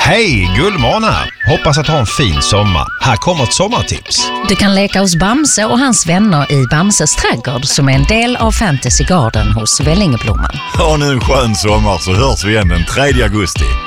Hej, Gullmård här. Hoppas att ha en fin sommar. Här kommer ett sommartips. Du kan leka hos Bamse och hans vänner i Bamses trädgård som är en del av Fantasy Garden hos Vällingeblomman. Ha nu en skön sommar så hörs vi igen den 3 augusti.